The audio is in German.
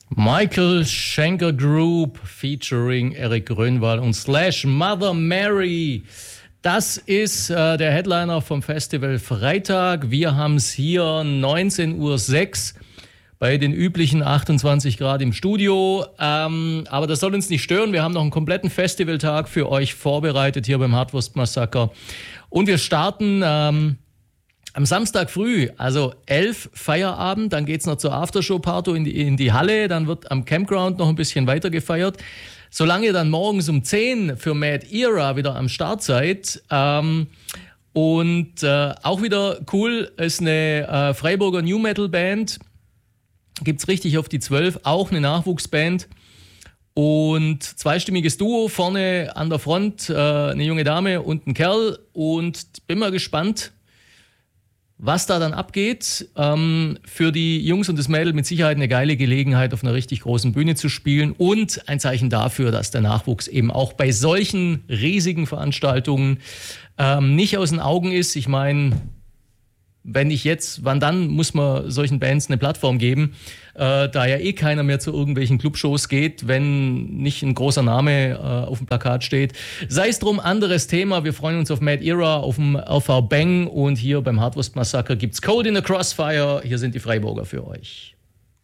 Michael Schenker Group featuring Erik Grönwald und / Mother Mary. Das ist der Headliner vom Festival Freitag. Wir haben es hier 19:06 Uhr bei den üblichen 28 Grad im Studio. Aber das soll uns nicht stören. Wir haben noch einen kompletten Festivaltag für euch vorbereitet hier beim Hartwurst-Massaker. Und wir starten am Samstag früh, also 11 Feierabend, dann geht's noch zur Aftershow-Party in die Halle, dann wird am Campground noch ein bisschen weiter gefeiert. Solange ihr dann morgens um 10 für Mad Era wieder am Start seid. Und auch wieder cool ist eine Freiburger New Metal Band, gibt's richtig auf die 12, auch eine Nachwuchsband. Und zweistimmiges Duo, vorne an der Front eine junge Dame und ein Kerl. Und bin mal gespannt, was da dann abgeht. Für die Jungs und das Mädel mit Sicherheit eine geile Gelegenheit, auf einer richtig großen Bühne zu spielen und ein Zeichen dafür, dass der Nachwuchs eben auch bei solchen riesigen Veranstaltungen nicht aus den Augen ist. Ich meine, wenn nicht jetzt, wann dann muss man solchen Bands eine Plattform geben, da ja eh keiner mehr zu irgendwelchen Clubshows geht, wenn nicht ein großer Name auf dem Plakat steht. Sei es drum, anderes Thema. Wir freuen uns auf Mad Era, auf dem RV Bang und hier beim Hartwurst-Massaker gibt's Code in the Crossfire. Hier sind die Freiburger für euch.